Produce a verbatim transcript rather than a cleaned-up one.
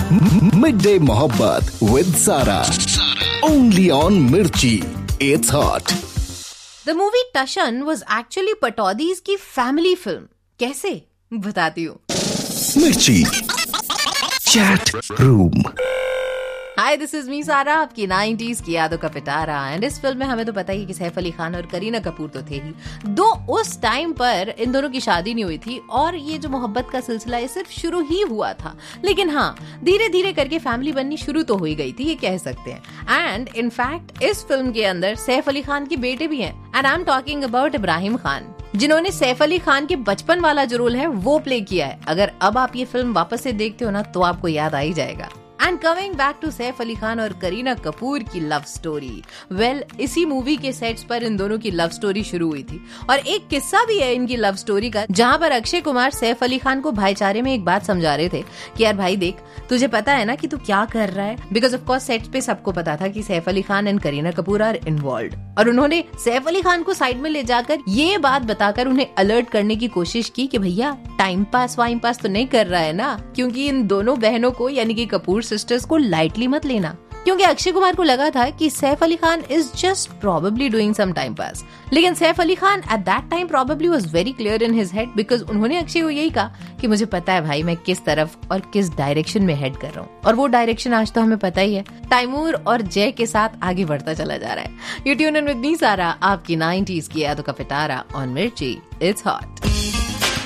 Mid day मोहब्बत with सारा, only on मिर्ची, it's hot. The movie Tashan was actually पटौदीज की फैमिली फिल्म। कैसे, बताती हूँ। मिर्ची chat room. Hi, this is me सारा, आपकी नाइंटीज़ की यादों का पिटारा। एंड इस फिल्म में हमें तो पता ही कि सैफ अली खान और करीना कपूर तो थे ही, दो उस टाइम पर इन दोनों की शादी नहीं हुई थी और ये जो मोहब्बत का सिलसिला है सिर्फ शुरू ही हुआ था। लेकिन हाँ, धीरे धीरे करके फैमिली बननी शुरू तो हो ही गई थी, ये कह सकते हैं। एंड इनफैक्ट इस फिल्म के अंदर सैफ अली खान के बेटे भी हैं, and I am talking about Ibrahim Khan, जिन्होंने सैफ अली खान के बचपन वाला जो रोल है वो प्ले किया है। अगर अब आप ये फिल्म वापस से देखते हो ना तो आपको याद आ ही जाएगा। And coming back to Saif Ali Khan और करीना कपूर की लव स्टोरी, वेल इसी मूवी के सेट्स पर इन दोनों की लव स्टोरी शुरू हुई थी। और एक किस्सा भी है इनकी लव स्टोरी का, जहां पर अक्षय कुमार सैफ अली खान को भाईचारे में एक बात समझा रहे थे कि यार भाई देख, तुझे पता है ना कि तू क्या कर रहा है, बिकॉज ऑफ कोर्स सेट्स पे सबको पता था कि Saif Ali Khan and Kareena Kapoor are involved. और उन्होंने सैफ अली खान को साइड में ले जाकर ये बात बताकर उन्हें अलर्ट करने की कोशिश की कि भैया टाइम पास वाइम पास तो नहीं कर रहा है ना, क्योंकि इन दोनों बहनों को यानी कि कपूर सिस्टर्स को लाइटली मत लेना। क्योंकि अक्षय कुमार को लगा था कि Saif Ali Khan is just probably doing some time pass, लेकिन Saif Ali Khan at that time probably was very clear in his head, because उन्होंने अक्षय को यही कहा कि मुझे पता है भाई मैं किस तरफ और किस डायरेक्शन में हेड कर रहा हूँ, और वो डायरेक्शन आज तो हमें पता ही है, तैमूर और जय के साथ आगे बढ़ता चला जा रहा है। You tune in with me सारा, आपकी नाइंटीज़ की यादों का पिटारा ऑन मिर्ची, इट्स हॉट।